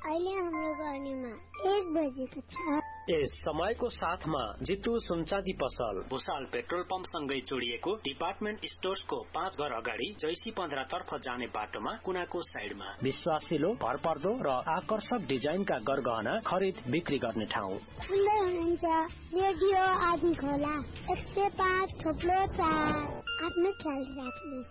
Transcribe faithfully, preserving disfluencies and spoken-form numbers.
अहिले हाम्रो गर्नेमा एक बजेको छ। यस समयको साथमा जितु सुनचाँदी पसल भुसाल पेट्रोल पम्प सँगै जोडिएको डिपार्टमेन्ट स्टोर्सको पाँच घर अगाडि जैसी पन्ध्र तर्फ जाने बाटोमा कुनाको साइडमा विश्वासिलो भरपर्दो र आकर्षक डिजाइनका गरगहना खरिद बिक्री गर्ने ठाउँ। सुन्दै हुनुहुन्छ रेडियो आदि खोला एक सय पाँच थोप्लो चार। आफ्नो ख्याल राख्नु।